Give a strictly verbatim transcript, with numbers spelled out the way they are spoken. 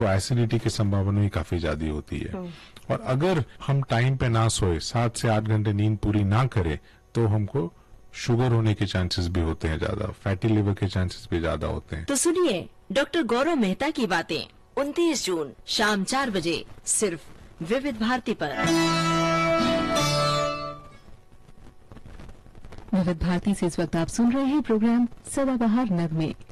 तो एसिडिटी की संभावना भी काफी ज्यादा होती है। और अगर हम टाइम पे ना सोए, सात से आठ घंटे नींद पूरी ना करें, तो हमको शुगर होने के चांसेस भी होते हैं ज्यादा, फैटी लिवर के चांसेस भी ज्यादा होते हैं। तो सुनिए डॉक्टर गौरव मेहता की बातें उनतीस जून शाम चार बजे सिर्फ विविध भारती पर। विविध भारती से इस वक्त आप सुन रहे हैं प्रोग्राम सदाबहार नगमे।